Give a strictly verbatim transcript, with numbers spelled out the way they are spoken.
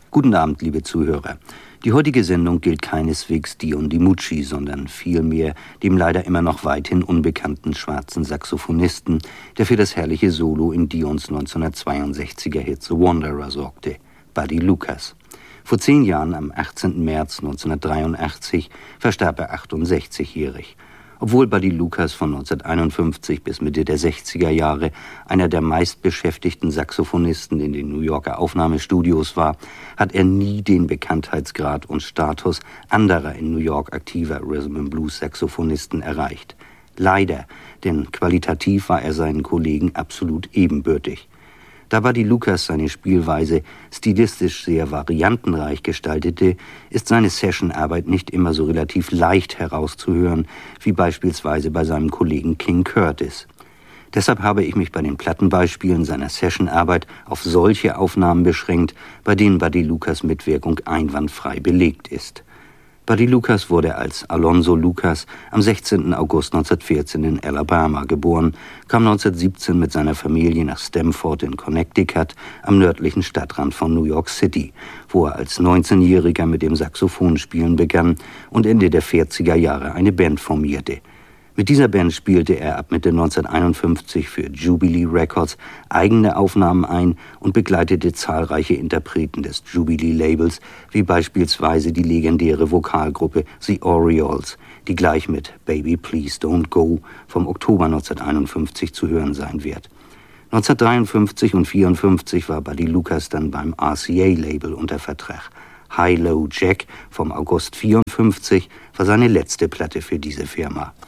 Guten Abend, liebe Zuhörer. Die heutige Sendung gilt keineswegs Dion DiMucci, sondern vielmehr dem leider immer noch weithin unbekannten schwarzen Saxophonisten, der für das herrliche Solo in Dions neunzehnhundertzweiundsechziger Hit The Wanderer sorgte, Buddy Lucas. Vor zehn Jahren, am achtzehnten März neunzehnhundertdreiundachtzig, verstarb er achtundsechzigjährig. Obwohl Buddy Lucas von neunzehnhunderteinundfünfzig bis Mitte der sechziger Jahre einer der meistbeschäftigten Saxophonisten in den New Yorker Aufnahmestudios war, hat er nie den Bekanntheitsgrad und Status anderer in New York aktiver Rhythm-and-Blues-Saxophonisten erreicht. Leider, denn qualitativ war er seinen Kollegen absolut ebenbürtig. Da Buddy Lucas seine Spielweise stilistisch sehr variantenreich gestaltete, ist seine Sessionarbeit nicht immer so relativ leicht herauszuhören, wie beispielsweise bei seinem Kollegen King Curtis. Deshalb habe ich mich bei den Plattenbeispielen seiner Sessionarbeit auf solche Aufnahmen beschränkt, bei denen Buddy Lucas' Mitwirkung einwandfrei belegt ist. Buddy Lucas wurde als Alonzo Lucas am sechzehnten August neunzehnhundertvierzehn in Alabama geboren, kam neunzehnhundertsiebzehn mit seiner Familie nach Stamford in Connecticut am nördlichen Stadtrand von New York City, wo er als neunzehnjähriger mit dem Saxophonspielen begann und Ende der vierziger Jahre eine Band formierte. Mit dieser Band spielte er ab Mitte neunzehnhunderteinundfünfzig für Jubilee Records eigene Aufnahmen ein und begleitete zahlreiche Interpreten des Jubilee-Labels, wie beispielsweise die legendäre Vokalgruppe The Orioles, die gleich mit Baby Please Don't Go vom Oktober neunzehnhunderteinundfünfzig zu hören sein wird. neunzehnhundertdreiundfünfzig und vierundfünfzig war Buddy Lucas dann beim R C A-Label unter Vertrag. High Low Jack vom August vierundfünfzig war seine letzte Platte für diese Firma.